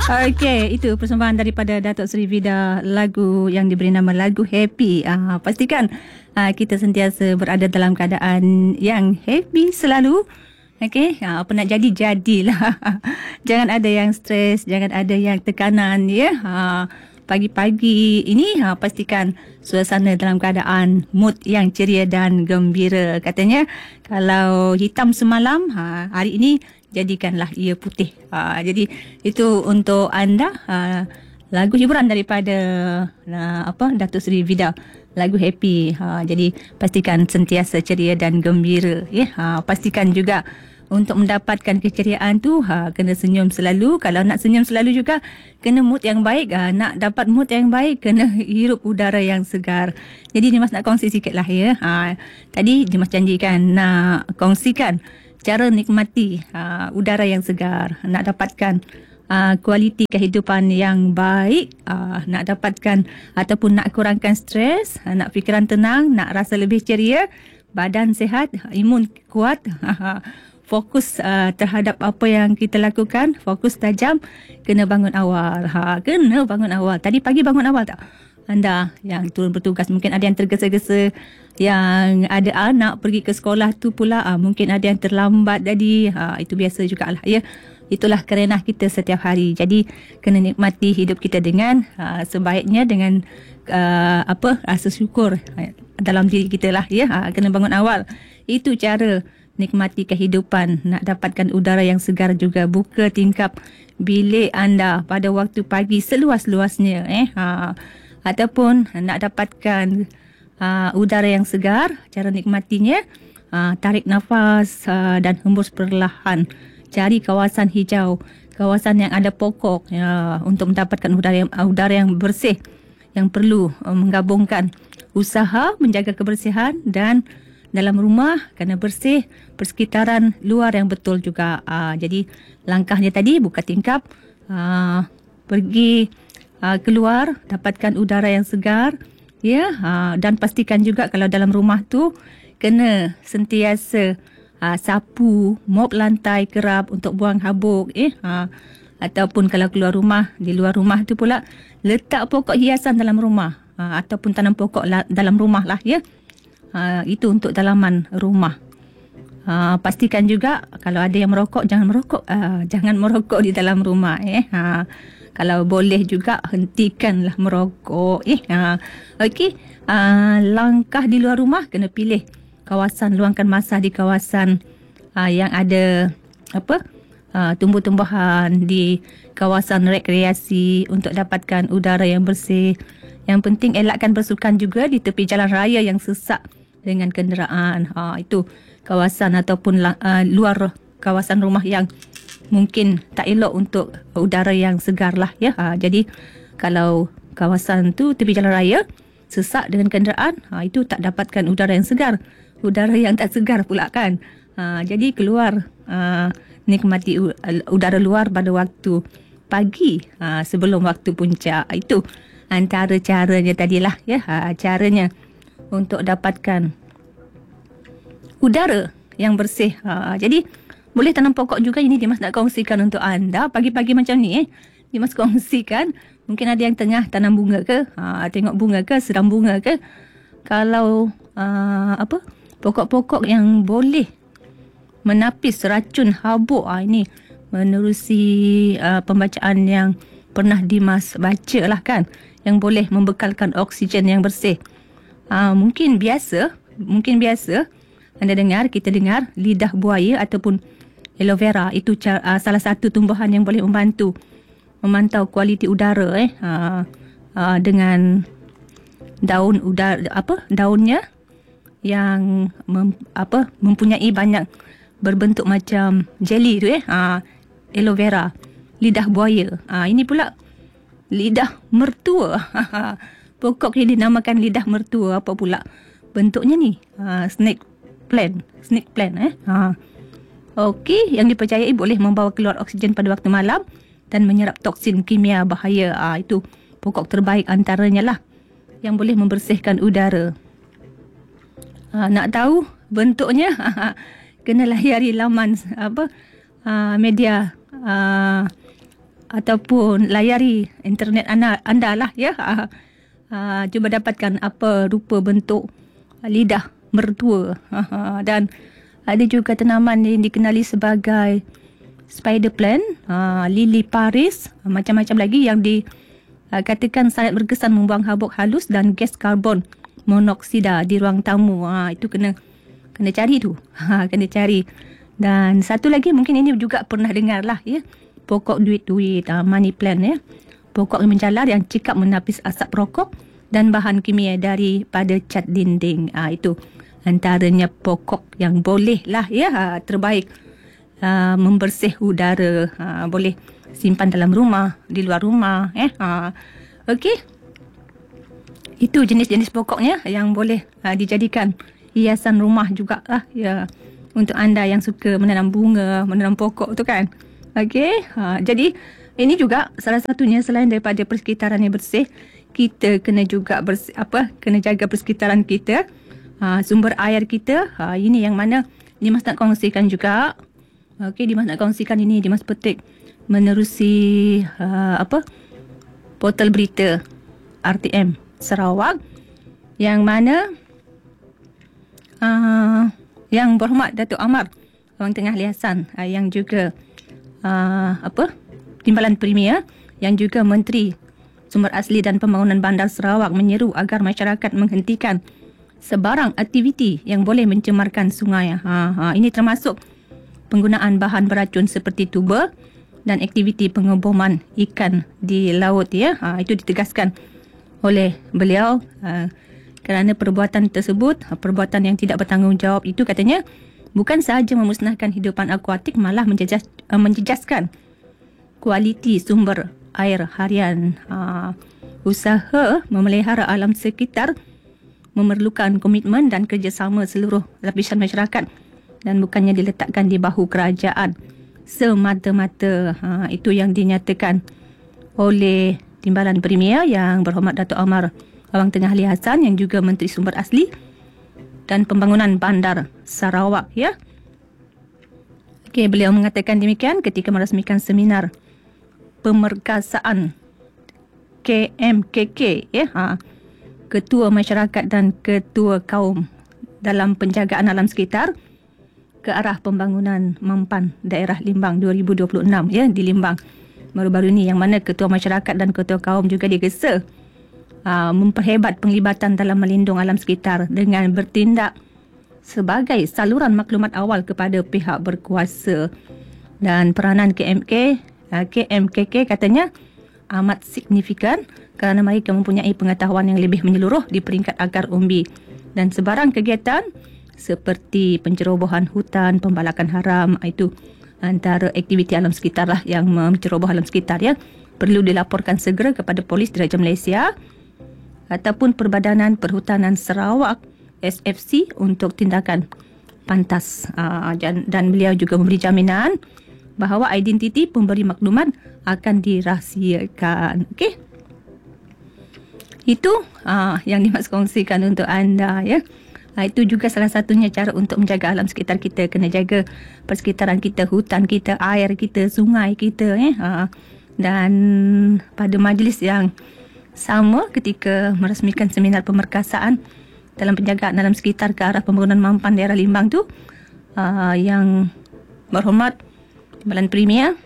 Okey, itu persembahan daripada Datuk Seri Vida, lagu yang diberi nama lagu Happy. Pastikan kita sentiasa berada dalam keadaan yang happy selalu. Okey, apa nak jadilah. Jangan ada yang stres, jangan ada yang tekanan ya. Pagi-pagi ini pastikan suasana dalam keadaan mood yang ceria dan gembira. Katanya kalau hitam semalam, hari ini jadikanlah ia putih. Jadi itu untuk anda, lagu hiburan daripada Datuk Seri Vida, lagu Happy. Jadi pastikan sentiasa ceria dan gembira ya. Pastikan juga untuk mendapatkan keceriaan tu kena senyum selalu. Kalau nak senyum selalu juga kena mood yang baik. Nak dapat mood yang baik kena hirup udara yang segar. Jadi Dimas nak kongsi sikit lah ya. Tadi Dimas janjikan nak kongsikan cara nikmati udara yang segar. Nak dapatkan kualiti kehidupan yang baik, nak dapatkan ataupun nak kurangkan stres, nak fikiran tenang, nak rasa lebih ceria, badan sihat, imun kuat, fokus terhadap apa yang kita lakukan, fokus tajam, kena bangun awal. Kena bangun awal. Tadi pagi bangun awal tak? Anda yang turun bertugas, mungkin ada yang tergesa-gesa, yang ada anak pergi ke sekolah tu pula, mungkin ada yang terlambat tadi. Itu biasa jugalah ya. Itulah kerenah kita setiap hari. Jadi kena nikmati hidup kita dengan sebaiknya, dengan rasa syukur dalam diri kita lah ya. Kena bangun awal. Itu cara nikmati kehidupan. Nak dapatkan udara yang segar juga, buka tingkap bilik anda pada waktu pagi seluas-luasnya ataupun nak dapatkan udara yang segar. Cara nikmatinya, tarik nafas dan hembus perlahan. Cari kawasan hijau, kawasan yang ada pokok untuk mendapatkan udara yang bersih. Yang perlu menggabungkan usaha menjaga kebersihan dan dalam rumah kena bersih, persekitaran luar yang betul juga. Jadi langkahnya tadi, buka tingkap, pergi keluar, dapatkan udara yang segar ya. Dan pastikan juga kalau dalam rumah tu kena sentiasa sapu, mop lantai kerap untuk buang habuk ataupun kalau keluar rumah, di luar rumah tu pula letak pokok hiasan dalam rumah ataupun tanam pokok dalam rumah lah ya. Itu untuk dalaman rumah. Pastikan juga kalau ada yang merokok, jangan merokok di dalam rumah kalau boleh juga hentikanlah merokok Okey, langkah di luar rumah kena pilih kawasan, luangkan masa di kawasan yang ada tumbuh-tumbuhan, di kawasan rekreasi untuk dapatkan udara yang bersih. Yang penting elakkan bersukan juga di tepi jalan raya yang sesak dengan kenderaan. Itu kawasan ataupun luar kawasan rumah yang mungkin tak elok untuk udara yang segar lah ya. Jadi kalau kawasan tu tepi jalan raya sesak dengan kenderaan, itu tak dapatkan udara yang segar. Udara yang tak segar pula kan. Jadi keluar, nikmati udara luar pada waktu pagi sebelum waktu puncak. Itu antara caranya tadilah ya. Caranya untuk dapatkan udara yang bersih. Jadi boleh tanam pokok juga. Ini Dimas nak kongsikan untuk anda pagi-pagi macam ni Dimas kongsikan. Mungkin ada yang tengah tanam bunga ke, tengok bunga ke, sedang bunga ke. Kalau pokok-pokok yang boleh menapis racun habuk, ini menerusi pembacaan yang pernah Dimas baca lah kan, yang boleh membekalkan oksigen yang bersih. Mungkin biasa kita dengar lidah buaya ataupun aloe vera. Itu salah satu tumbuhan yang boleh memantau kualiti udara dengan daunnya yang mempunyai banyak berbentuk macam jelly tu aloe vera, lidah buaya. Ini pula lidah mertua. Pokok yang dinamakan lidah mertua. Apa pula bentuknya ni? Snake plant. Okey, yang dipercayai boleh membawa keluar oksigen pada waktu malam dan menyerap toksin kimia bahaya. Itu pokok terbaik antaranya lah yang boleh membersihkan udara. Nak tahu bentuknya? Kena layari laman media ataupun layari internet anda lah ya. Cuba dapatkan apa rupa bentuk lidah mertua. Dan ada juga tanaman yang dikenali sebagai spider plant, lili Paris, macam-macam lagi yang dikatakan sangat berkesan membuang habuk halus dan gas karbon monoksida di ruang tamu. Itu kena cari tu. Kena cari. Dan satu lagi mungkin ini juga pernah dengar lah ya. Pokok duit-duit, money plant ya. Pokok yang menjalar yang cikap menapis asap rokok dan bahan kimia daripada cat dinding. Itu antaranya pokok yang boleh lah ya, terbaik membersih udara. Boleh simpan dalam rumah, di luar rumah. Okey. Itu jenis-jenis pokoknya yang boleh dijadikan hiasan rumah jugalah ya, untuk anda yang suka menanam bunga, menanam pokok tu kan. Okey. Jadi ini juga salah satunya, selain daripada persekitaran yang bersih, kita kena juga kena jaga persekitaran kita, sumber air kita. Ini yang mana Dimas nak kongsikan juga. Okey, Dimas nak kongsikan ini, Dimas petik menerusi portal berita RTM Sarawak, yang mana yang berhormat Datuk Amar Orang Tengah Lee Hassan, yang juga Timbalan Premier, yang juga Menteri Sumber Asli dan Pembangunan Bandar Sarawak, menyeru agar masyarakat menghentikan sebarang aktiviti yang boleh mencemarkan sungai. Ini termasuk penggunaan bahan beracun seperti tuba dan aktiviti pengeboman ikan di laut ya. Itu ditegaskan oleh beliau, kerana perbuatan tersebut, perbuatan yang tidak bertanggungjawab itu, katanya bukan sahaja memusnahkan hidupan akuatik, malah menjejaskan kualiti sumber air harian. Usaha memelihara alam sekitar memerlukan komitmen dan kerjasama seluruh lapisan masyarakat dan bukannya diletakkan di bahu kerajaan semata-mata. Itu yang dinyatakan oleh Timbalan Premier yang berhormat Datuk Amar Awang Tengah Lee Hassan, yang juga Menteri Sumber Asli dan Pembangunan Bandar Sarawak ya. Okey, beliau mengatakan demikian ketika merasmikan seminar pemerkasaan KMKK ya, Ketua Masyarakat dan Ketua Kaum dalam Penjagaan Alam Sekitar ke arah pembangunan Mampan Daerah Limbang 2026 ya, di Limbang baru-baru ini, yang mana Ketua Masyarakat dan Ketua Kaum juga digesa memperhebat penglibatan dalam melindung alam sekitar dengan bertindak sebagai saluran maklumat awal kepada pihak berkuasa. Dan peranan KMKK katanya amat signifikan kerana mereka mempunyai pengetahuan yang lebih menyeluruh di peringkat akar umbi, dan sebarang kegiatan seperti pencerobohan hutan, pembalakan haram, itu antara aktiviti alam sekitar lah yang menceroboh alam sekitar ya, perlu dilaporkan segera kepada Polis Diraja Malaysia ataupun Perbadanan Perhutanan Sarawak SFC untuk tindakan pantas. Dan beliau juga memberi jaminan bahawa identiti pemberi maklumat akan dirahsiakan. Okey. Itu yang Dimas kongsikan untuk anda ya. Itu juga salah satunya cara untuk menjaga alam sekitar kita. Kena jaga persekitaran kita, hutan kita, air kita, sungai kita. Dan pada majlis yang sama ketika merasmikan seminar pemerkasaan dalam penjagaan alam sekitar ke arah pembangunan Mampan Daerah Limbang tu, yang berhormat Timbalan Premier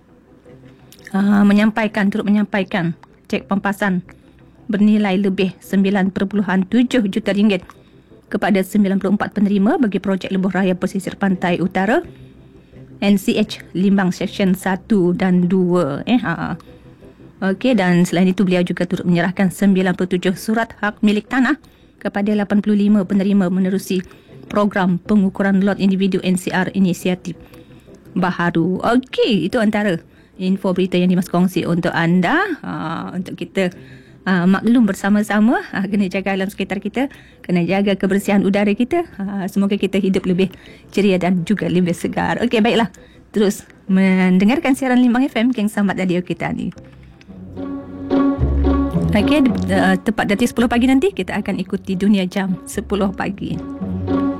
turut menyampaikan cek pampasan bernilai lebih 9.7 juta ringgit kepada 94 penerima bagi projek lebuh raya pesisir pantai utara NCH Limbang Seksyen 1 dan 2. Okey, dan selain itu beliau juga turut menyerahkan 97 surat hak milik tanah kepada 85 penerima menerusi program pengukuran lot individu NCR Inisiatif Baharu. Okey, itu antara info berita yang Dimas kongsi untuk anda, untuk kita maklum bersama-sama. Kena jaga alam sekitar kita, kena jaga kebersihan udara kita. Semoga kita hidup lebih ceria dan juga lebih segar. Okey, baiklah, terus mendengarkan siaran Limbang FM, King Samad Radio kita ni. Okey, tepat detik 10 pagi nanti kita akan ikuti Dunia Jam 10 pagi.